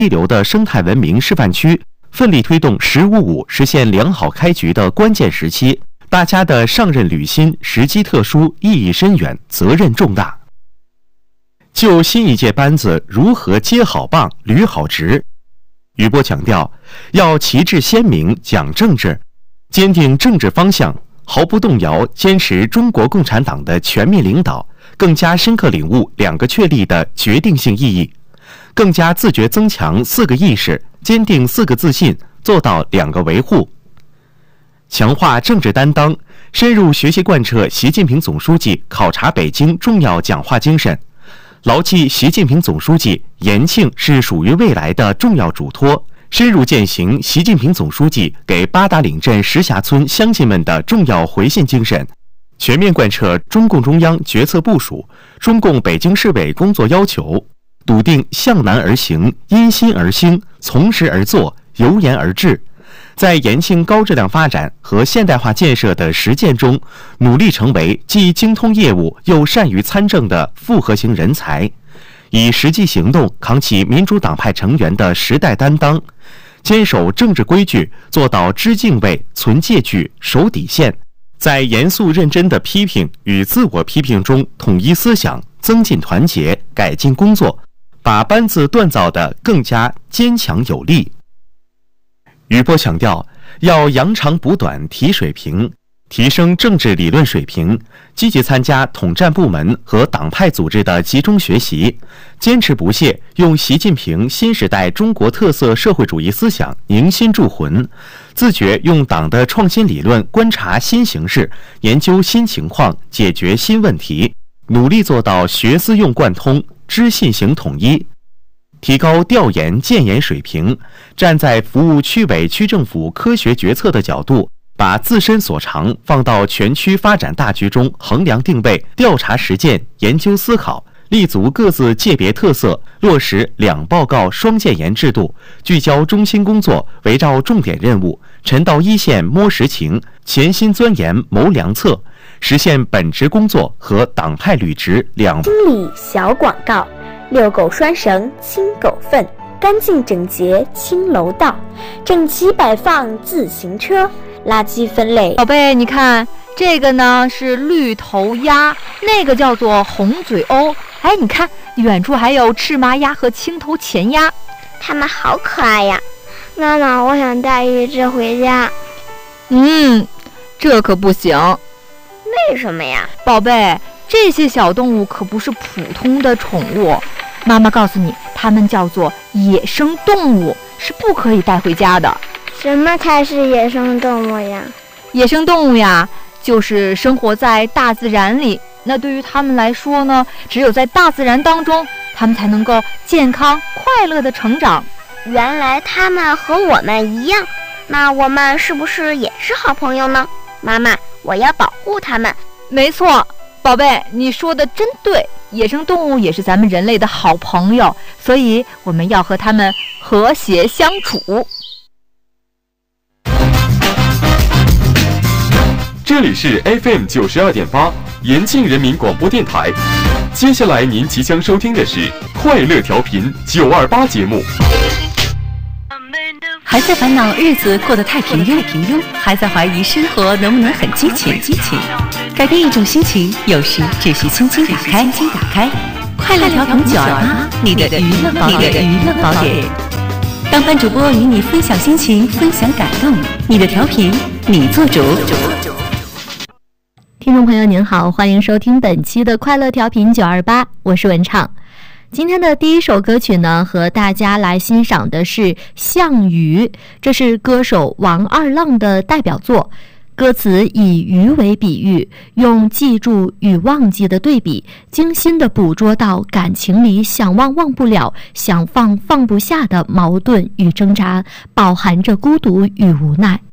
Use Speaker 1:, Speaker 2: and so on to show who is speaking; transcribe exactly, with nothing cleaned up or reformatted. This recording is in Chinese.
Speaker 1: 一流的生态文明示范区，奋力推动“十五五”实现良好开局的关键时期。大家的上任履新时机特殊，意义深远，责任重大。就新一届班子如何接好棒、履好职，余波强调，要旗帜鲜明，讲政治，坚定政治方向，毫不动摇坚持中国共产党的全面领导，更加深刻领悟两个确立的决定性意义，更加自觉增强四个意识，坚定四个自信，做到两个维护。强化政治担当，深入学习贯彻习近平总书记考察北京重要讲话精神，牢记习近平总书记延庆是属于未来的重要嘱托，深入践行习近平总书记给八达岭镇石峡村乡亲们的重要回信精神，全面贯彻中共中央决策部署、中共北京市委工作要求，笃定向南而行、因心而兴、从实而作、由严而治，在延庆高质量发展和现代化建设的实践中，努力成为既精通业务又善于参政的复合型人才，以实际行动扛起民主党派成员的时代担当，坚守政治规矩，做到知敬畏、存戒惧、守底线，在严肃认真的批评与自我批评中统一思想，增进团结，改进工作，把班子锻造得更加坚强有力。余波强调，要扬长补短提水平，提升政治理论水平，积极参加统战部门和党派组织的集中学习，坚持不懈用习近平新时代中国特色社会主义思想凝心铸魂，自觉用党的创新理论观察新形势，研究新情况，解决新问题，努力做到学思用贯通，知信行统一。提高调研建言水平，站在服务区委区政府科学决策的角度，把自身所长放到全区发展大局中衡量定位、调查实践、研究思考，立足各自界别特色，落实两报告双建言制度，聚焦中心工作，围绕重点任务，沉到一线摸实情，潜心钻研谋良策，实现本职工作和党派履职两。
Speaker 2: 经理小广告。遛狗拴绳清狗粪，干净整洁清楼道，整齐摆放自行车，垃圾分类。
Speaker 3: 宝贝，你看这个呢是绿头鸭，那个叫做红嘴鸥。哎，你看远处还有赤麻鸭和青头前鸭，
Speaker 4: 它们好可爱呀！妈妈，我想带一只回家。
Speaker 3: 嗯，这可不行。
Speaker 4: 为什么呀？
Speaker 3: 宝贝，这些小动物可不是普通的宠物，妈妈告诉你，它们叫做野生动物，是不可以带回家的。
Speaker 4: 什么才是野生动物呀？
Speaker 3: 野生动物呀，就是生活在大自然里。那对于它们来说呢，只有在大自然当中，它们才能够健康快乐的成长。
Speaker 4: 原来它们和我们一样，那我们是不是也是好朋友呢？妈妈，我要保护它们。
Speaker 3: 没错，宝贝，你说的真对，野生动物也是咱们人类的好朋友，所以我们要和它们和谐相处。
Speaker 5: 这里是 F M 九十二点八，延庆人民广播电台。接下来您即将收听的是快乐调频九二八节目。
Speaker 6: 还在烦恼日子过得太平庸，平庸，还在怀疑生活能不能很激情，激情。改变一种心情，有时只需轻轻打开，轻轻打开。快乐调频九二八，你的娱乐宝典，你的娱乐宝典。当班主播与你分享心情，分享感动，你的调频，你做主。
Speaker 7: 听众朋友您好，欢迎收听本期的快乐调频九二八，我是文畅。今天的第一首歌曲呢，和大家来欣赏的是《项羽》，这是歌手王二浪的代表作。歌词以鱼为比喻，用记住与忘记的对比，精心地捕捉到感情里想忘忘不了、想放放不下的矛盾与挣扎，饱含着孤独与无奈。